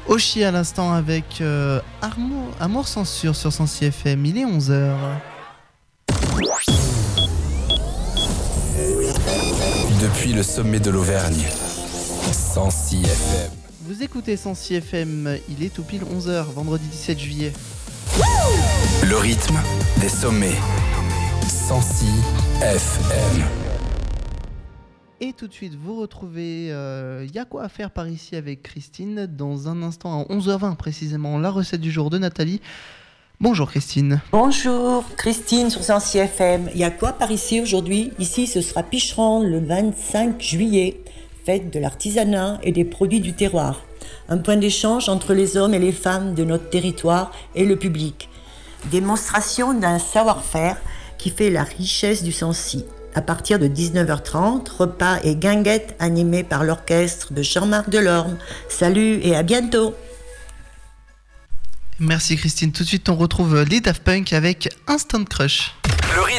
Oshi à l'instant avec Amour Censure sur Sensi FM, il est 11h. Depuis le sommet de l'Auvergne, Sensi FM. Vous écoutez Sensi FM, il est tout pile 11h, vendredi 17 juillet. Le rythme des sommets, Sensi FM. Et tout de suite, vous retrouvez Y a quoi à faire par ici avec Christine. Dans un instant, à 11h20 précisément, la recette du jour de Nathalie. Bonjour Christine. Bonjour Christine sur Sensi FM. Il y a quoi par ici aujourd'hui ? Ici, ce sera Picheron le 25 juillet, fête de l'artisanat et des produits du terroir. Un point d'échange entre les hommes et les femmes de notre territoire et le public. Démonstration d'un savoir-faire qui fait la richesse du Sensi. À partir de 19h30, repas et guinguettes animés par l'orchestre de Jean-Marc Delorme. Salut et à bientôt. Merci Christine. Tout de suite, on retrouve les Daft Punk avec Instant Crush.